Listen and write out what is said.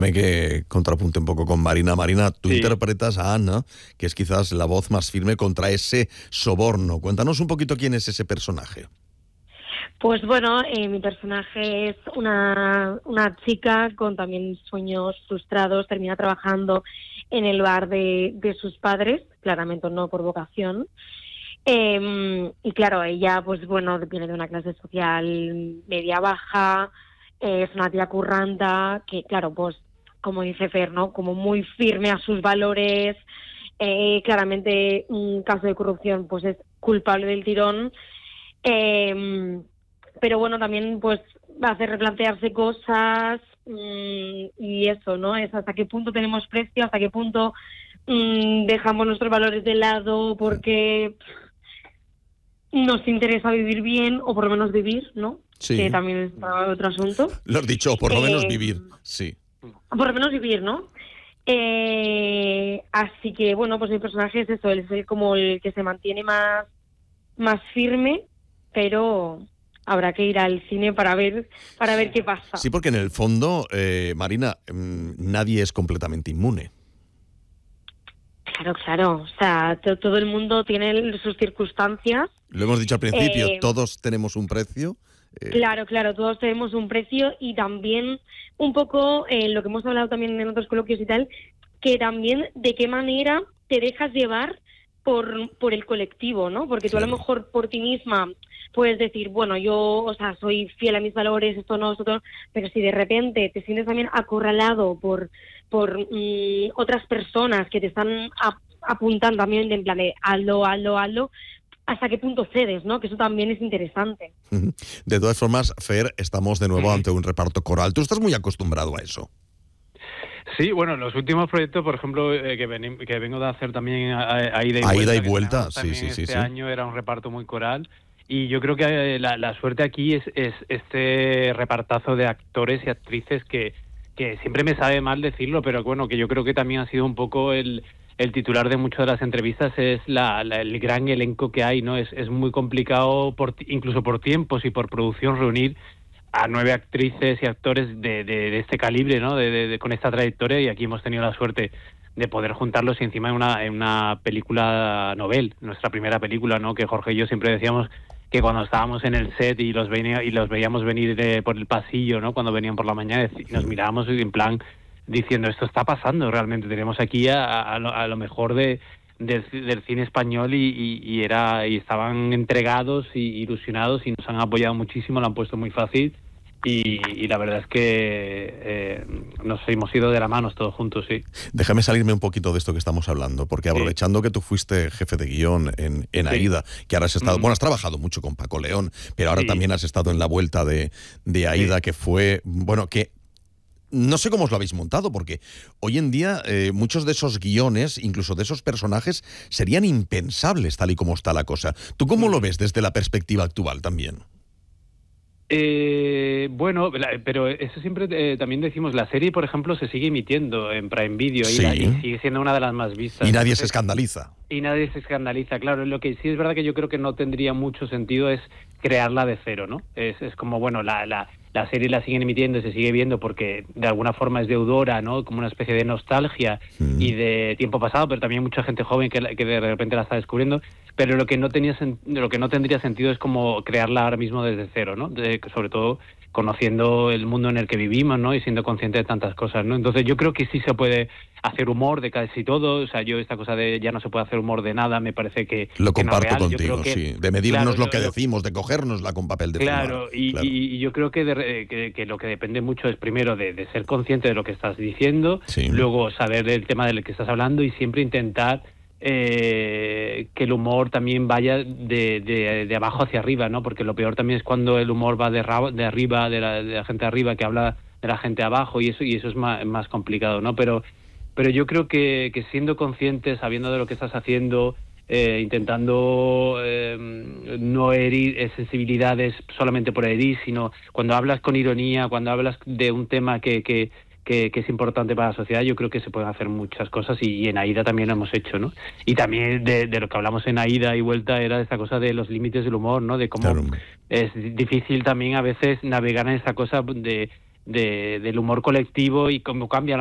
Que contrapunte un poco con Marina. Marina, tú Sí. interpretas a Ana, que es quizás la voz más firme contra ese soborno. Cuéntanos un poquito quién es ese personaje. Pues bueno, mi personaje es una chica con también sueños frustrados, termina trabajando en el bar de sus padres, claramente no por vocación. Y claro, ella pues bueno, viene de una clase social media baja, es una tía curranta, que claro, pues como dice Fer, ¿no? Como muy firme a sus valores, claramente un caso de corrupción pues es culpable del tirón. Pero bueno, también pues hace replantearse cosas y eso, ¿no? Es hasta qué punto tenemos precio, hasta qué punto dejamos nuestros valores de lado porque nos interesa vivir bien o por lo menos vivir, ¿no? Sí. Que también es otro asunto. Lo has dicho, por lo menos vivir, sí. Por lo menos vivir, ¿no? Así que bueno, pues mi personaje es eso, él es como el que se mantiene más firme, pero habrá que ir al cine para ver qué pasa. Sí, porque en el fondo, Marina, nadie es completamente inmune. Claro. O sea, todo el mundo tiene sus circunstancias. Lo hemos dicho al principio, todos tenemos un precio. Claro, todos tenemos un precio y también un poco lo que hemos hablado también en otros coloquios y tal, que también de qué manera te dejas llevar por el colectivo, ¿no? Porque tú a lo mejor por ti misma puedes decir, bueno, yo, o sea, soy fiel a mis valores, esto no, pero si de repente te sientes también acorralado por otras personas que te están apuntando también en plan de hazlo, ¿hasta qué punto cedes, no? Que eso también es interesante. De todas formas, Fer, estamos de nuevo ante un reparto coral. Tú estás muy acostumbrado a eso. Sí, bueno, los últimos proyectos, por ejemplo, que vengo de hacer también a ida y vuelta. Sí. Este año era un reparto muy coral. Y yo creo que la suerte aquí es este repartazo de actores y actrices que siempre me sabe mal decirlo, pero bueno, que yo creo que también ha sido un poco el titular de muchas de las entrevistas, es el gran elenco que hay, ¿no? Es muy complicado, incluso por tiempos y por producción, reunir a 9 actrices y actores de este calibre, ¿no? Con esta trayectoria, y aquí hemos tenido la suerte de poder juntarlos y encima en una película novel, nuestra primera película, ¿no? Que Jorge y yo siempre decíamos que cuando estábamos en el set y los veíamos venir por el pasillo, ¿no? Cuando venían por la mañana, nos mirábamos en plan diciendo, esto está pasando realmente, tenemos aquí a lo mejor del cine español y estaban entregados y ilusionados y nos han apoyado muchísimo, lo han puesto muy fácil y la verdad es que nos hemos ido de la mano todos juntos, sí. Déjame salirme un poquito de esto que estamos hablando, porque aprovechando que tú fuiste jefe de guión en AIDA, que ahora has estado, bueno, has trabajado mucho con Paco León, pero ahora también has estado en la vuelta de AIDA, que fue, bueno, que no sé cómo os lo habéis montado, porque hoy en día muchos de esos guiones, incluso de esos personajes, serían impensables tal y como está la cosa. ¿Tú cómo lo ves desde la perspectiva actual también? Bueno, pero eso siempre también decimos, la serie, por ejemplo, se sigue emitiendo en Prime Video y sigue siendo una de las más vistas. Y nadie se escandaliza. Y nadie se escandaliza, claro. Lo que sí es verdad que yo creo que no tendría mucho sentido es crearla de cero, ¿no? Es como, bueno, la serie la siguen emitiendo y se sigue viendo porque de alguna forma es deudora, ¿no? Como una especie de nostalgia y de tiempo pasado, pero también mucha gente joven que de repente la está descubriendo. Pero lo que no tendría sentido es como crearla ahora mismo desde cero, ¿no? Sobre todo conociendo el mundo en el que vivimos, ¿no? Y siendo consciente de tantas cosas, ¿no? Entonces yo creo que sí se puede hacer humor de casi todo. O sea, yo esta cosa de ya no se puede hacer humor de nada me parece que lo comparto no es real. Contigo, sí. De medirnos lo que decimos, de cogérnosla con papel de pluma. Claro, y yo creo que lo que depende mucho es primero de ser consciente de lo que estás diciendo, luego saber el tema del que estás hablando y siempre intentar que el humor también vaya de abajo hacia arriba, ¿no? Porque lo peor también es cuando el humor va de arriba, de la gente de arriba que habla de la gente abajo y eso es más complicado, ¿no? Pero yo creo que siendo consciente, sabiendo de lo que estás haciendo, intentando no herir sensibilidades solamente por herir, sino cuando hablas con ironía, cuando hablas de un tema que es importante para la sociedad, yo creo que se pueden hacer muchas cosas y en AIDA también lo hemos hecho, ¿no? Y también de lo que hablamos en AIDA y vuelta era esta cosa de los límites del humor, ¿no? De cómo es difícil también a veces navegar en esa cosa de del humor colectivo y cómo cambia